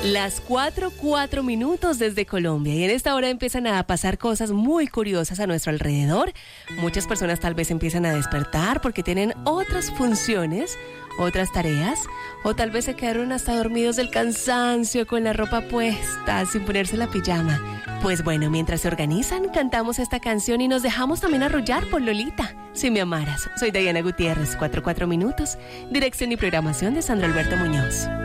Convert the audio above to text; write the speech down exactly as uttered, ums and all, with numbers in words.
Las cuatro, cuatro minutos desde Colombia, y en esta hora empiezan a pasar cosas muy curiosas a nuestro alrededor. Muchas personas tal vez empiezan a despertar porque tienen otras funciones, otras tareas, o tal vez se quedaron hasta dormidos del cansancio con la ropa puesta sin ponerse la pijama. Pues bueno, mientras se organizan, cantamos esta canción y nos dejamos también arrullar por Lolita, Si me amaras. Soy Diana Gutiérrez, cuatro, cuatro minutos, dirección y programación de Sandro Alberto Muñoz.